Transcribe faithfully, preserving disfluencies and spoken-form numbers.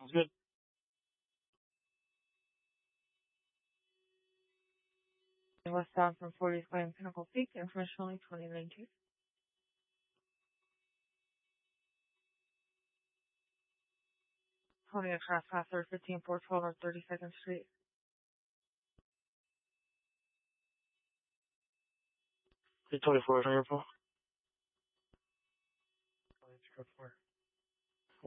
Sounds good. Westbound from fortieth Way and Pinnacle Peak, information only twenty nineteen. Holding a trespasser, fifteen four twelve North thirty-second Street. three twenty-four is on your phone. Let's go for it.